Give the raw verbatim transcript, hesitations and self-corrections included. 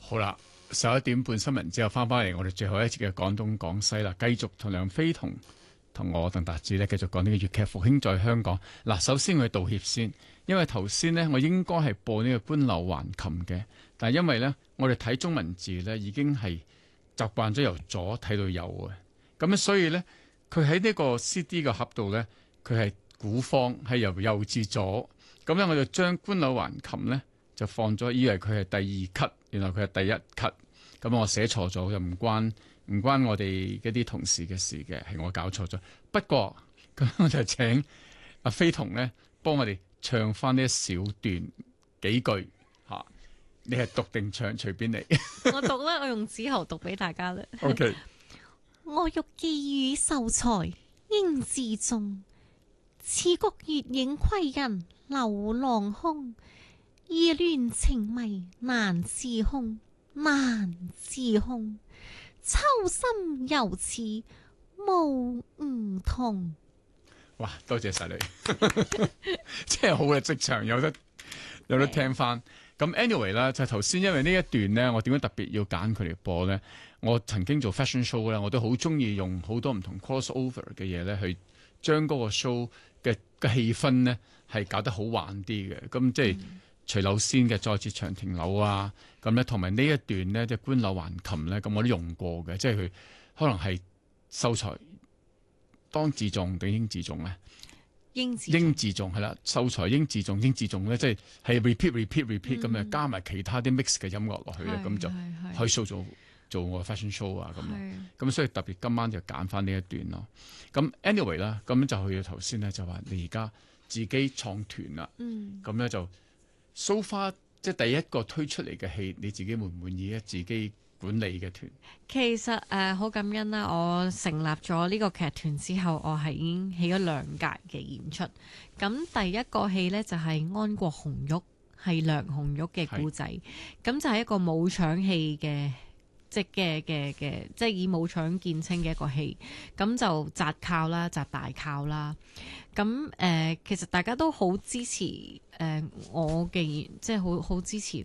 好啦，十一點半新聞之後翻返嚟，我哋最後一節嘅廣東廣西啦，繼續同梁飛同同我鄧達智咧繼續講呢個粵劇復興在香港。嗱，首先我要道歉先，因為頭先呢，我應該係播呢個官柳橫琴嘅，但係因為呢，我哋睇中文字呢已經係習慣咗由左睇到右啊，咁所以呢，佢喺呢個 C D 嘅盒度呢，佢係古方係由右至左，咁咧我就將官柳橫琴呢，就放咗，以為佢係第二級，原來佢係第一級。咁我寫錯咗，又唔關唔關我哋一啲同事嘅事嘅，係我搞錯咗。不過咁我就請阿飛同咧幫我哋唱翻呢一小段幾句嚇。你係讀定唱隨便你。 我讀咧，我用紙喉讀俾大家咧。 O K。 我欲寄予秀才應自重，此曲月影歸人柳浪空。意亂情迷難自控，難自控。秋心猶似無梧桐。哇！ 多謝晒你，真係好嘅，即場有得有得聽翻。咁 anyway 啦，就頭先因為呢一段咧，我點解特別要揀佢嚟播咧？我曾經做 fashion show 咧，我都好中意用好多唔同 crossover 嘅嘢咧，去將嗰個 show 嘅嘅氣氛咧係搞得好玩啲嘅。咁即係。嗯徐柳仙嘅再次長亭柳啊，咁咧同埋呢一段咧，即係官柳橫琴咧，咁我都用過嘅，即係佢可能係秀才當自重定應自重咧？ 應自應自重係啦，秀才應自重，應自重咧，即係係 repeat repeat repeat 咁、嗯、樣加埋其他啲 mix 嘅音樂落去咧，咁就可以 show 做做我 fashion show 啊咁，咁所以特別今晚就揀翻呢一段咯。咁 anyway 啦，咁就去到頭先咧就話你而家自己創團啦，咁、嗯、咧就。So far 即係第一個推出嚟嘅戲，你自己滿唔滿意咧？自己管理嘅團， 其實誒好、呃、感恩啦！我成立咗呢個劇團之後，我係已經起咗兩屆嘅演出。咁第一個戲呢，就係、是、安國紅玉，係梁紅玉嘅故仔。咁就係一個武場戲嘅。即嘅嘅嘅，即係以武場見稱嘅一個戲，咁就紮靠啦，紮大靠啦。咁誒、呃，其實大家都好支持誒、呃、我嘅，即係好好支持